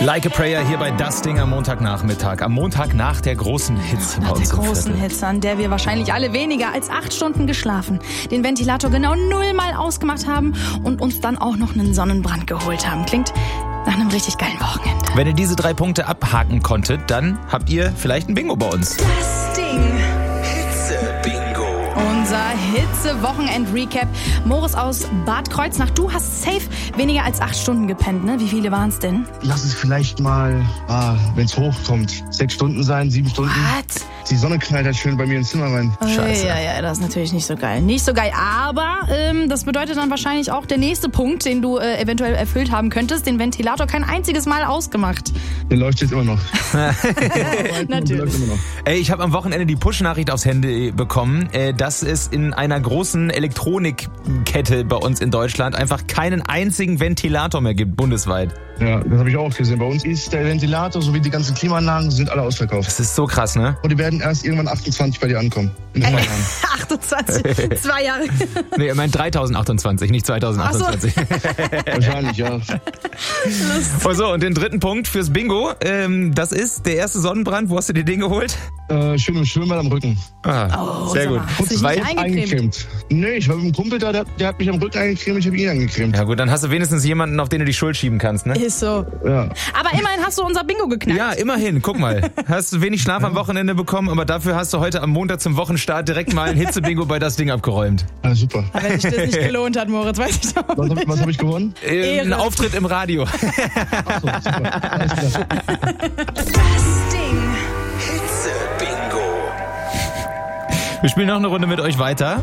Like a Prayer hier bei Das Ding am Montagnachmittag. Am Montag nach der großen Hitze bei uns im Der großen Viertel. Hitze, an der wir wahrscheinlich alle weniger als 8 Stunden geschlafen, den Ventilator genau 0-mal ausgemacht haben und uns dann auch noch einen Sonnenbrand geholt haben. Klingt nach einem richtig geilen Wochenende. Wenn ihr diese 3 Punkte abhaken konntet, dann habt ihr vielleicht ein Bingo bei uns. Das Ding. Hitze-Bingo. Unser Hitze-Wochenend-Recap. Moritz aus Bad Kreuznach, du hast safe weniger als 8 Stunden gepennt, ne? Wie viele waren es denn? Lass es vielleicht mal, wenn es hochkommt, 6 Stunden sein, 7 Stunden. Was? Die Sonne knallt halt schön bei mir ins Zimmer rein. Scheiße. Ja, das ist natürlich nicht so geil. Nicht so geil, aber das bedeutet dann wahrscheinlich auch der nächste Punkt, den du eventuell erfüllt haben könntest, den Ventilator kein einziges Mal ausgemacht. Der leuchtet jetzt immer noch. Natürlich. Läuft immer noch. Ey, ich habe am Wochenende die Push-Nachricht aufs Handy bekommen, dass es in einer großen Elektronikkette bei uns in Deutschland einfach keinen einzigen Ventilator mehr gibt, bundesweit. Ja, das habe ich auch gesehen. Bei uns ist der Ventilator sowie die ganzen Klimaanlagen sind alle ausverkauft. Das ist so krass, ne? Und die werden erst irgendwann 28 bei dir ankommen. In 2 Jahren. 28, 2 Jahre. Nee, er meint 3028, nicht 2028. Wahrscheinlich, ja. Oh so, und den dritten Punkt fürs Bingo, das ist der erste Sonnenbrand. Wo hast du dir den geholt? Schön im Schwimmbad am Rücken. Sehr sag gut. mal, hast du dich Weil- nicht eingecremt? Nee, ich war mit einem Kumpel da, der hat mich am Rücken eingecremt, ich habe ihn eingecremt. Ja gut, dann hast du wenigstens jemanden, auf den du die Schuld schieben kannst, ne? Ist so. Ja. Aber immerhin hast du unser Bingo geknackt. Ja, immerhin, guck mal. Hast du wenig Schlaf am Wochenende bekommen, aber dafür hast du heute am Montag zum Wochenstart direkt mal ein Hitze-Bingo bei Das Ding abgeräumt. Ja, super. Aber wenn sich das nicht gelohnt hat, Moritz, weiß ich doch. Was hab ich gewonnen? Ein Ehre. Auftritt im Radio. Achso, super. Alles klar. Das Ding. Hitze-Bingo. Wir spielen noch eine Runde mit euch weiter.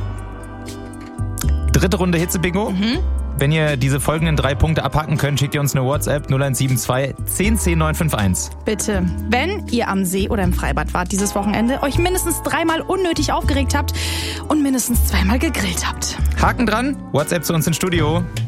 3. Runde Hitze-Bingo. Wenn ihr diese folgenden 3 Punkte abhaken könnt, schickt ihr uns eine WhatsApp 0172 10 10 951. Bitte, wenn ihr am See oder im Freibad wart dieses Wochenende, euch mindestens 3-mal unnötig aufgeregt habt und mindestens 2-mal gegrillt habt. Haken dran, WhatsApp zu uns ins Studio.